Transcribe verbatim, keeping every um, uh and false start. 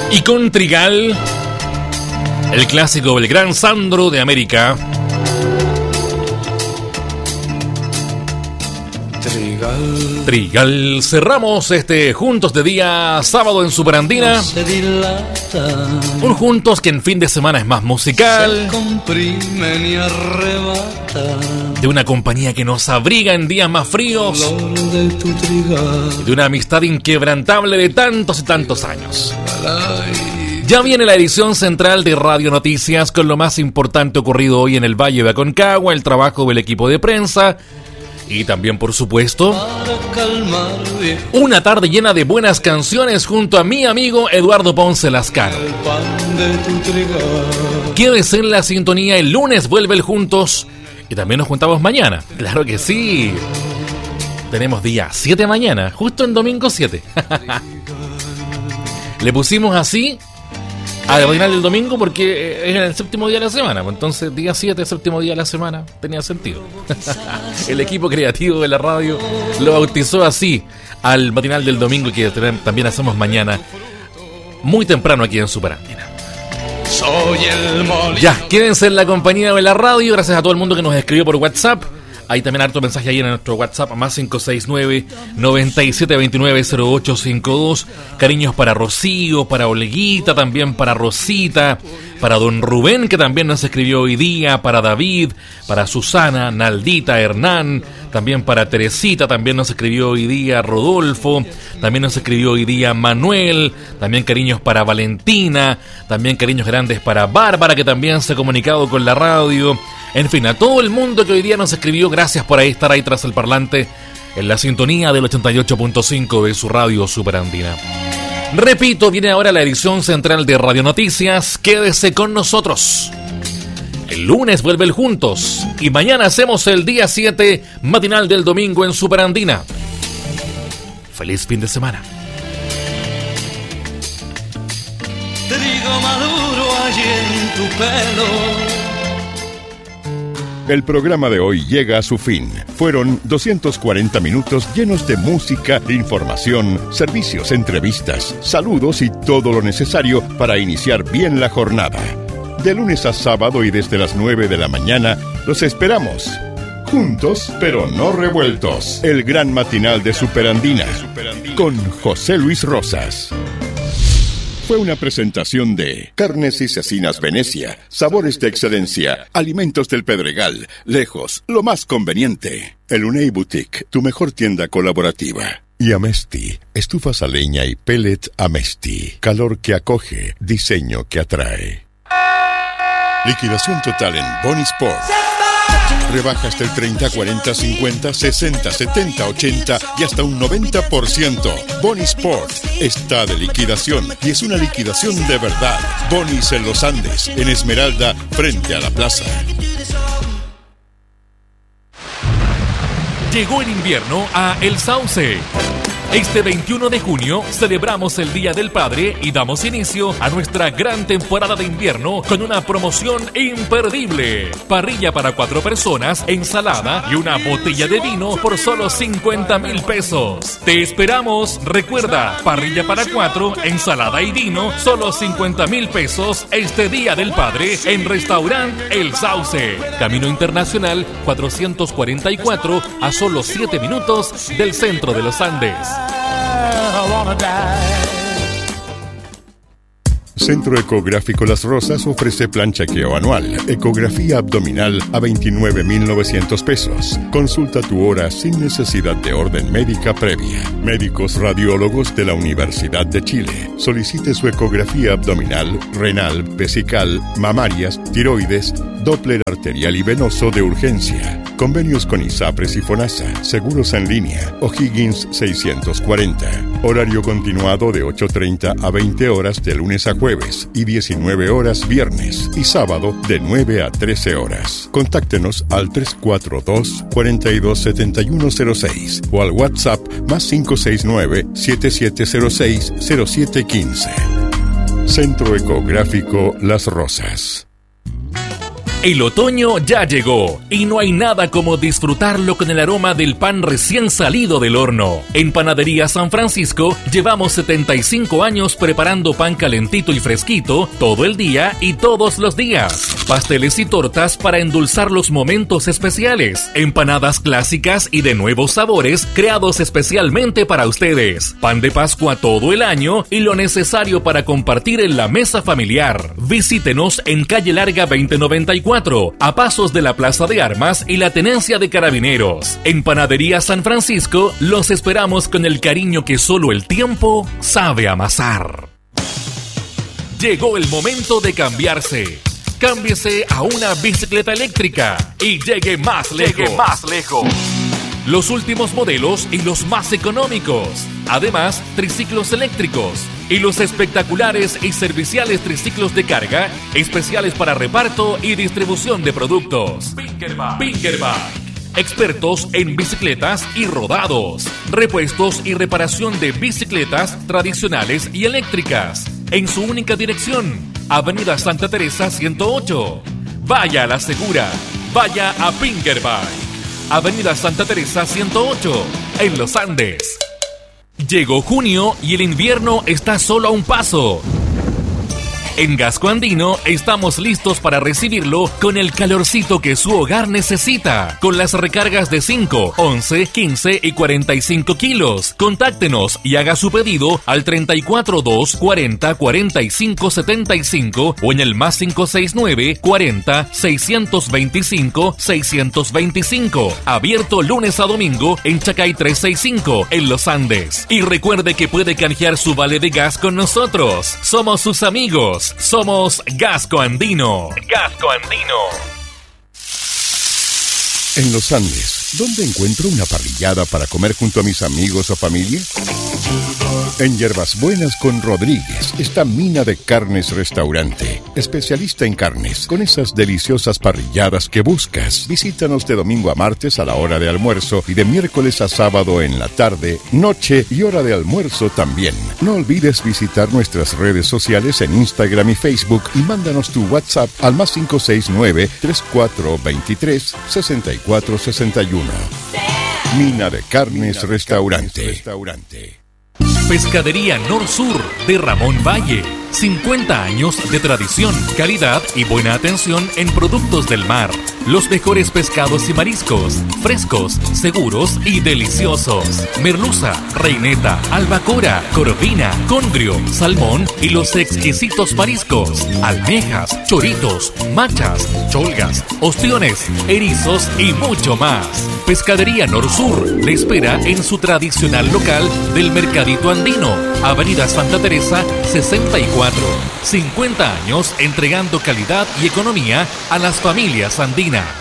Y con Trigal, el clásico El Gran Sandro de América. Trigal. Trigal. Cerramos este Juntos de día sábado en Superandina. Un Juntos que en fin de semana es más musical. De una compañía que nos abriga en días más fríos. De una amistad inquebrantable de tantos y tantos años. Ya viene la edición central de Radio Noticias con lo más importante ocurrido hoy en el Valle de Aconcagua, el trabajo del equipo de prensa y también, por supuesto, una tarde llena de buenas canciones junto a mi amigo Eduardo Ponce Lascano. Quédese en la sintonía, el lunes vuelve el Juntos y también nos juntamos mañana. Claro que sí. Tenemos día siete mañana, justo en domingo siete. Le pusimos así al final del domingo porque es el séptimo día de la semana. Entonces, día siete, séptimo día de la semana, tenía sentido. El equipo creativo de la radio lo bautizó así al matinal del domingo, que también hacemos mañana, muy temprano aquí en Superandina. Soy el molino. Ya, quédense en la compañía de la radio. Gracias a todo el mundo que nos escribió por WhatsApp. Hay también harto mensaje ahí en nuestro WhatsApp, más cinco seis nueve, noventa y siete veintinueve, cero ocho cincuenta y dos. Cariños para Rocío, para Oleguita, también para Rosita, para don Rubén, que también nos escribió hoy día, para David, para Susana, Naldita, Hernán, también para Teresita, también nos escribió hoy día Rodolfo, también nos escribió hoy día Manuel, también cariños para Valentina, también cariños grandes para Bárbara, que también se ha comunicado con la radio. En fin, a todo el mundo que hoy día nos escribió, gracias por ahí estar ahí tras el parlante en la sintonía del ochenta y ocho punto cinco de su radio Superandina. Repito, viene ahora la edición central de Radio Noticias. Quédese con nosotros. El lunes vuelve el Juntos y mañana hacemos el día siete matinal del domingo en Superandina. Feliz fin de semana. Trigo maduro allí en tu pelo. El programa de hoy llega a su fin. Fueron doscientos cuarenta minutos llenos de música, información, servicios, entrevistas, saludos y todo lo necesario para iniciar bien la jornada. De lunes a sábado y desde las nueve de la mañana, los esperamos. Juntos, pero no revueltos. El gran matinal de Superandina, con José Luis Rosas. Fue una presentación de Carnes y Cecinas Venecia, sabores de excelencia, alimentos del Pedregal, lejos, lo más conveniente. El Unei Boutique, tu mejor tienda colaborativa. Y Amesti, estufas a leña y pellet Amesti, calor que acoge, diseño que atrae. Liquidación total en Boni Sport. Rebajas del treinta, cuarenta, cincuenta, sesenta, setenta, ochenta y hasta un noventa por ciento. Boni Sport está de liquidación y es una liquidación de verdad. Bonis en los Andes, en Esmeralda, frente a la plaza. Llegó el invierno a El Sauce. Este veintiuno de junio celebramos el Día del Padre y damos inicio a nuestra gran temporada de invierno con una promoción imperdible. Parrilla para cuatro personas, ensalada y una botella de vino por solo cincuenta mil pesos. Te esperamos. Recuerda, parrilla para cuatro, ensalada y vino, solo cincuenta mil pesos este Día del Padre en Restaurant El Sauce. Camino Internacional cuatrocientos cuarenta y cuatro, a solo siete minutos del centro de los Andes. Centro Ecográfico Las Rosas ofrece plan chequeo anual, ecografía abdominal a veintinueve mil novecientos pesos. Consulta tu hora sin necesidad de orden médica previa. Médicos radiólogos de la Universidad de Chile. Solicite su ecografía abdominal, renal, vesical, mamarias, tiroides, Doppler arterial y venoso de urgencia. Convenios con ISAPRES y FONASA. Seguros en línea. O'Higgins seiscientos cuarenta. Horario continuado de ocho treinta a veinte horas de lunes a jueves y diecinueve horas viernes y sábado de nueve a trece horas. Contáctenos al tres cuatro dos, cuatro dos siete uno cero seis o al WhatsApp más cinco seis nueve, siete siete cero seis, cero siete uno cinco. Centro Ecográfico Las Rosas. El otoño ya llegó y no hay nada como disfrutarlo con el aroma del pan recién salido del horno. En Panadería San Francisco llevamos setenta y cinco años preparando pan calentito y fresquito todo el día y todos los días. Pasteles y tortas para endulzar los momentos especiales. Empanadas clásicas y de nuevos sabores creados especialmente para ustedes. Pan de Pascua todo el año y lo necesario para compartir en la mesa familiar. Visítenos en Calle Larga veinte noventa y cuatro, a pasos de la Plaza de Armas y la Tenencia de Carabineros. En Panadería San Francisco los esperamos con el cariño que solo el tiempo sabe amasar. Llegó el momento de cambiarse. Cámbiese a una bicicleta eléctrica y llegue más lejos. Llegue más lejos. Los últimos modelos y los más económicos. Además, triciclos eléctricos y los espectaculares y serviciales triciclos de carga, especiales para reparto y distribución de productos. Pinkerback. Pinkerback. Expertos en bicicletas y rodados. Repuestos y reparación de bicicletas tradicionales y eléctricas. En su única dirección, Avenida Santa Teresa ciento ocho. Vaya a la segura. Vaya a Pinkerback. Avenida Santa Teresa ciento ocho, en Los Andes. Llegó junio y el invierno está solo a un paso. En Gasco Andino estamos listos para recibirlo con el calorcito que su hogar necesita. Con las recargas de cinco, once, quince y cuarenta y cinco kilos. Contáctenos y haga su pedido al treinta y cuatro dos cuarenta cuarenta y cinco setenta y cinco o en el más cinco seis nueve cuarenta seiscientos veinticinco seiscientos veinticinco. Abierto lunes a domingo en Chacay trescientos sesenta y cinco en Los Andes. Y recuerde que puede canjear su vale de gas con nosotros. Somos sus amigos. Somos Gasco Andino. Gasco Andino. En Los Andes, ¿dónde encuentro una parrillada para comer junto a mis amigos o familia? En Hierbas Buenas con Rodríguez está Mina de Carnes Restaurante, especialista en carnes, con esas deliciosas parrilladas que buscas. Visítanos de domingo a martes a la hora de almuerzo y de miércoles a sábado en la tarde, noche y hora de almuerzo también. No olvides visitar nuestras redes sociales en Instagram y Facebook y mándanos tu WhatsApp al más cinco seis nueve tres cuatro dos tres seis cuatro seis uno. Mina de Carnes Restaurante. Pescadería Nor-Sur de Ramón Valle. cincuenta años de tradición, calidad y buena atención en productos del mar. Los mejores pescados y mariscos, frescos, seguros y deliciosos. Merluza, reineta, albacora, corvina, congrio, salmón y los exquisitos mariscos. Almejas, choritos, machas, cholgas, ostiones, erizos y mucho más. Pescadería Nor-Sur le espera en su tradicional local del Mercadito Andino, Avenida Santa Teresa sesenta y cuatro. cincuenta años entregando calidad y economía a las familias andinas.